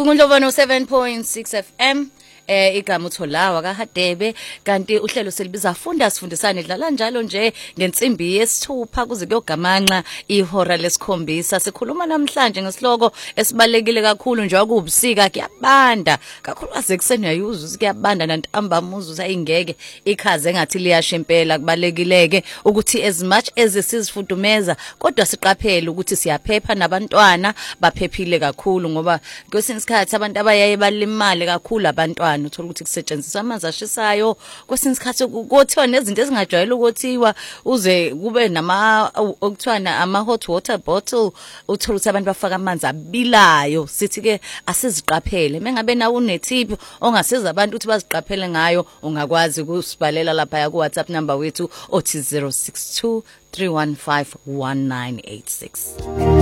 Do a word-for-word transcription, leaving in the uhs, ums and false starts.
Ukundlovu no seven point six F M. Eh igama utholawa kaHadebe kanti uhlelo selibiza funda sifundisane dlala njalo nje ngensimbi yesithupha kuze kuyogamanxa ihora lesikhombisa. Sikhuluma namhlanje ngesihloko esibalekile kakhulu nje akubusika kuyabanda kakhulu azekuseni uyayuzwa kuyabanda nantamba muzu sayingeke ikhaze ngathi liyasha impela kubalekileke ukuthi as much as sizifudumeza kodwa siqaphele ukuthi siyaphepha nabantwana baphephile kakhulu ngoba kwesinye isikhathi abantu abayaye balimale kakhulu abantwana uthola ukuthi kusetshenziswa amanzi ashisayo kwesinye isikhathi kuthiwa nezinto ezingajwayele ukuthiwa uze kube nama okuthiwa ama hot water bottle uthola ukuthi abantu bafaka amanzi abilayo sithi ke asiziqaphele mengabe nawe unetip ongasiza abantu ukuthi baziqaphele ngayo ungakwazi ukusibalela lapha ku WhatsApp number wethu othi zero six two three one five one nine eight six.